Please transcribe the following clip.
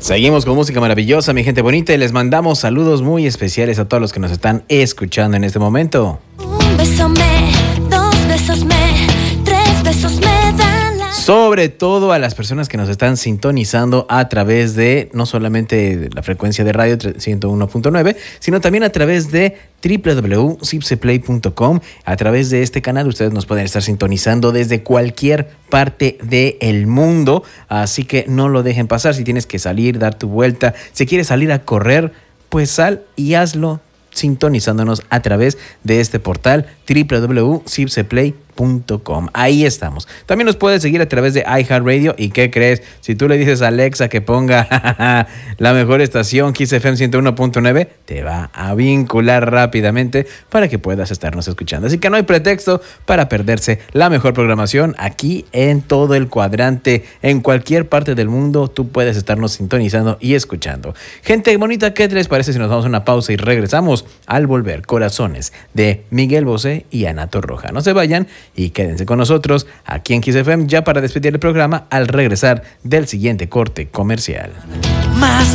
Seguimos con música maravillosa, mi gente bonita, y les mandamos saludos muy especiales a todos los que nos están escuchando en este momento. Un beso me, dos besos me, tres besos me dan la... Sobre todo a las personas que nos están sintonizando a través de no solamente la frecuencia de radio 101.9, sino también a través de www.zipseplay.com. A través de este canal ustedes nos pueden estar sintonizando desde cualquier parte del mundo, así que no lo dejen pasar. Si tienes que salir, dar tu vuelta, si quieres salir a correr, pues sal y hazlo sintonizándonos a través de este portal www.zipseplay.com. Ahí estamos. También nos puedes seguir a través de iHeartRadio. ¿Y qué crees? Si tú le dices a Alexa que ponga la mejor estación, Kiss FM 101.9, te va a vincular rápidamente para que puedas estarnos escuchando. Así que no hay pretexto para perderse la mejor programación aquí en todo el cuadrante. En cualquier parte del mundo tú puedes estarnos sintonizando y escuchando. Gente bonita, ¿qué les parece si nos vamos a una pausa y regresamos al volver? Corazones de Miguel Bosé y Ana Torroja. No se vayan y quédense con nosotros aquí en Kiss FM ya para despedir el programa al regresar del siguiente corte comercial. Más